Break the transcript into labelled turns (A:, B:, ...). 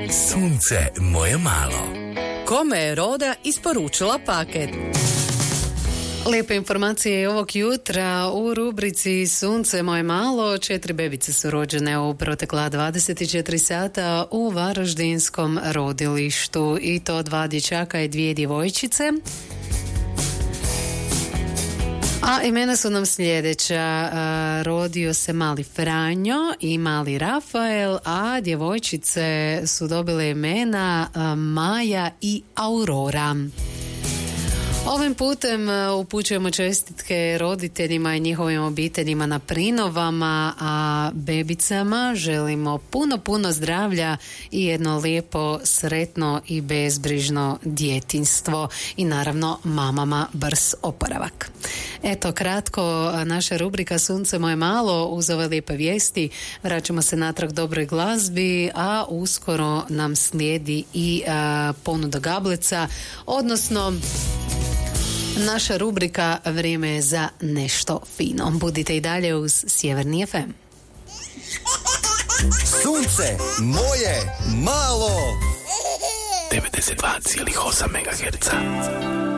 A: Sunce moje malo.
B: Kome je Roda isporučila paket? Lijepe informacije ovog jutra u rubrici Sunce moje malo. 4 bebice su rođene u protekla 24 sata u Varaždinskom rodilištu i to 2 dječaka i 2 djevojčice. A imena su nam sljedeća. Rodio se mali Franjo i mali Rafael, a djevojčice su dobile imena Maja i Aurora. Ovim putem upućujemo čestitke roditeljima i njihovim obiteljima na prinovama, a bebicama želimo puno zdravlja i jedno lijepo, sretno i bezbrižno djetinjstvo i naravno mamama brz oporavak. Eto, kratko, naša rubrika Sunce moje malo uz ove lijepe vijesti. Vraćamo se natrag dobroj glazbi, a uskoro nam slijedi i ponuda gablica, odnosno naša rubrika Vrijeme je za nešto fino. Budite i dalje uz Sjeverni FM.
C: Sunce moje malo
A: 92,8 MHz.